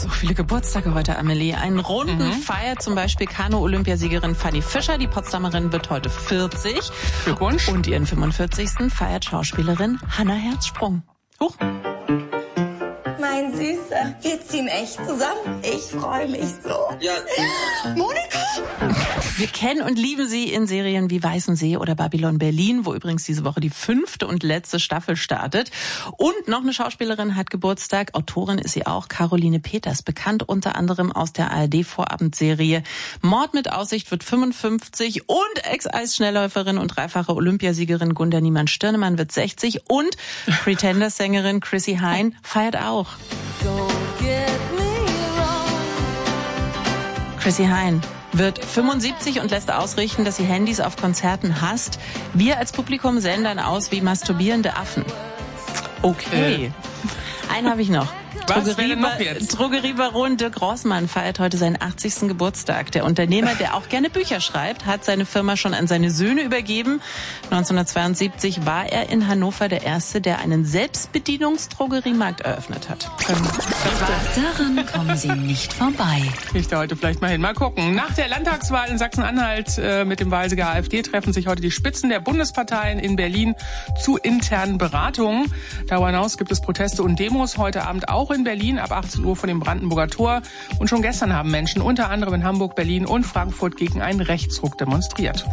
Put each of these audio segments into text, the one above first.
So viele Geburtstage heute, Amelie. Einen Runden feiert zum Beispiel Kanu-Olympiasiegerin Fanny Fischer. Die Potsdamerin wird heute 40. Glückwunsch. Und ihren 45. feiert Schauspielerin Hannah Herzsprung. Huch. Mein Süßer, wir ziehen echt zusammen. Ich freue mich so. Ja. Monika? Wir kennen und lieben sie in Serien wie Weißensee oder Babylon Berlin, wo übrigens diese Woche die 5. und letzte Staffel startet. Und noch eine Schauspielerin hat Geburtstag. Autorin ist sie auch, Caroline Peters, bekannt unter anderem aus der ARD-Vorabendserie Mord mit Aussicht, wird 55. Und Ex-Eisschnellläuferin und dreifache Olympiasiegerin Gunda Niemann-Stirnemann wird 60. Und Pretenders-Sängerin Chrissy Hynde feiert auch. Chrissy Hynde wird 75 und lässt ausrichten, dass sie Handys auf Konzerten hasst. Wir als Publikum sehen dann aus wie masturbierende Affen. Okay. Einen habe ich noch. Drogeriebaron Dirk Rossmann feiert heute seinen 80. Geburtstag. Der Unternehmer, der auch gerne Bücher schreibt, hat seine Firma schon an seine Söhne übergeben. 1972 war er in Hannover der Erste, der einen Selbstbedienungsdrogeriemarkt eröffnet hat. Daran kommen Sie nicht vorbei. Ich da heute vielleicht mal hin. Mal gucken. Nach der Landtagswahl in Sachsen-Anhalt mit dem Wahlsieger AfD treffen sich heute die Spitzen der Bundesparteien in Berlin zu internen Beratungen. Darüber hinaus gibt es Proteste und Demos heute Abend auch in Berlin ab 18 Uhr vor dem Brandenburger Tor. Und schon gestern haben Menschen unter anderem in Hamburg, Berlin und Frankfurt gegen einen Rechtsruck demonstriert.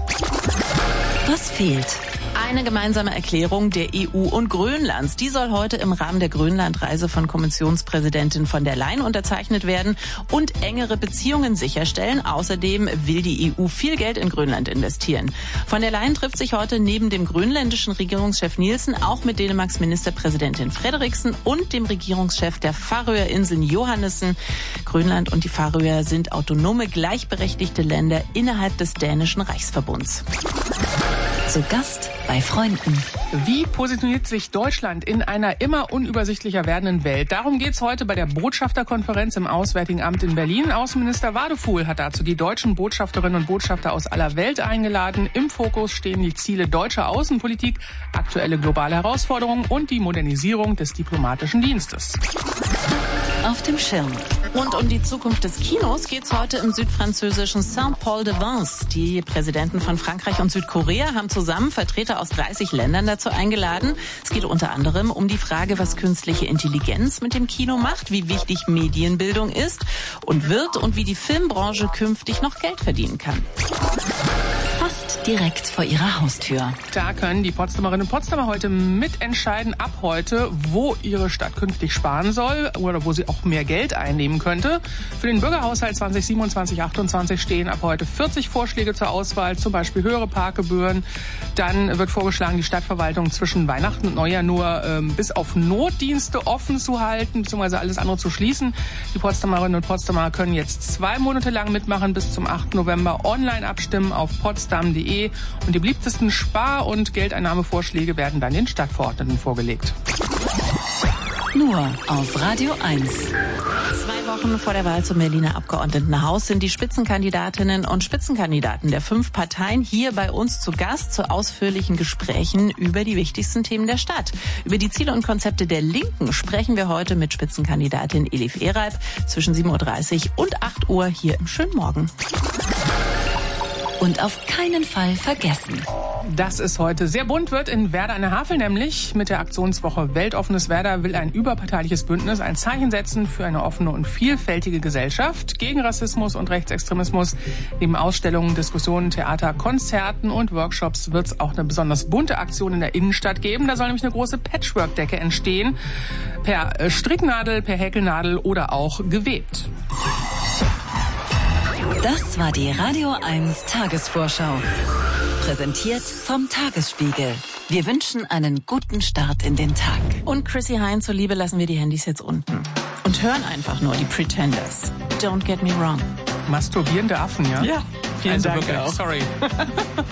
Was fehlt? Eine gemeinsame Erklärung der EU und Grönlands. Die soll heute im Rahmen der Grönlandreise von Kommissionspräsidentin von der Leyen unterzeichnet werden und engere Beziehungen sicherstellen. Außerdem will die EU viel Geld in Grönland investieren. Von der Leyen trifft sich heute neben dem grönländischen Regierungschef Nielsen auch mit Dänemarks Ministerpräsidentin Frederiksen und dem Regierungschef der Färöerinseln Johannessen. Grönland und die Färöer sind autonome, gleichberechtigte Länder innerhalb des dänischen Reichsverbunds. Zu Gast bei Freunden. Wie positioniert sich Deutschland in einer immer unübersichtlicher werdenden Welt? Darum geht's heute bei der Botschafterkonferenz im Auswärtigen Amt in Berlin. Außenminister Wadefuhl hat dazu die deutschen Botschafterinnen und Botschafter aus aller Welt eingeladen. Im Fokus stehen die Ziele deutscher Außenpolitik, aktuelle globale Herausforderungen und die Modernisierung des diplomatischen Dienstes. Auf dem Schirm. Und um die Zukunft des Kinos geht's heute im südfranzösischen Saint-Paul-de-Vence. Die Präsidenten von Frankreich und Südkorea haben zusammen Vertreter aus 30 Ländern dazu eingeladen. Es geht unter anderem um die Frage, was künstliche Intelligenz mit dem Kino macht, wie wichtig Medienbildung ist und wird und wie die Filmbranche künftig noch Geld verdienen kann. Fast direkt vor ihrer Haustür. Da können die Potsdamerinnen und Potsdamer heute mitentscheiden, ab heute, wo ihre Stadt künftig sparen soll oder wo sie auch mehr Geld einnehmen könnte. Für den Bürgerhaushalt 2027/28 stehen ab heute 40 Vorschläge zur Auswahl, zum Beispiel höhere Parkgebühren. Dann wird vorgeschlagen, die Stadtverwaltung zwischen Weihnachten und Neujahr nur bis auf Notdienste offen zu halten, beziehungsweise alles andere zu schließen. Die Potsdamerinnen und Potsdamer können jetzt 2 Monate lang mitmachen, bis zum 8. November online abstimmen auf potsdam.de. Und die beliebtesten Spar- und Geldeinnahmevorschläge werden dann den Stadtverordneten vorgelegt. Nur auf Radio 1. 2 Wochen vor der Wahl zum Berliner Abgeordnetenhaus sind die Spitzenkandidatinnen und Spitzenkandidaten der 5 Parteien hier bei uns zu Gast zu ausführlichen Gesprächen über die wichtigsten Themen der Stadt. Über die Ziele und Konzepte der Linken sprechen wir heute mit Spitzenkandidatin Elif Ereib zwischen 7.30 Uhr und 8 Uhr hier im Schönen Morgen. Und auf keinen Fall vergessen. Dass es heute sehr bunt wird in Werder an der Havel, nämlich mit der Aktionswoche Weltoffenes Werder will ein überparteiliches Bündnis ein Zeichen setzen für eine offene und vielfältige Gesellschaft gegen Rassismus und Rechtsextremismus. Neben Ausstellungen, Diskussionen, Theater, Konzerten und Workshops wird es auch eine besonders bunte Aktion in der Innenstadt geben. Da soll nämlich eine große Patchwork-Decke entstehen, per Stricknadel, per Häkelnadel oder auch gewebt. Das war die Radio 1 Tagesvorschau. Präsentiert vom Tagesspiegel. Wir wünschen einen guten Start in den Tag. Und Chrissy Hynde zuliebe lassen wir die Handys jetzt unten. Und hören einfach nur die Pretenders. Don't get me wrong. Masturbierende Affen, ja? Ja, vielen Dank wirklich, auch. Sorry.